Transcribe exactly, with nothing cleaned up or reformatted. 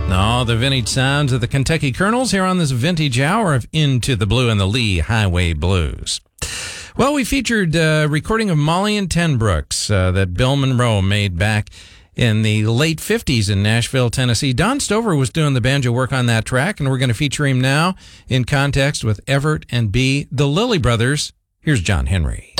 No, the vintage sounds of the Kentucky Colonels here on this vintage hour of Into the Blue and the Lee Highway Blues. Well, we featured a recording of Molly and Ten Brooks uh, that Bill Monroe made back in the late fifties in Nashville, Tennessee. Don Stover was doing the banjo work on that track, and we're going to feature him now in context with Everett and B. The Lilly Brothers. Here's John Henry.